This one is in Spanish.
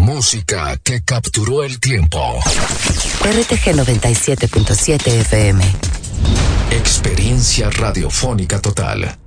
Música que capturó el tiempo. RTG 97.7 FM. Experiencia radiofónica total.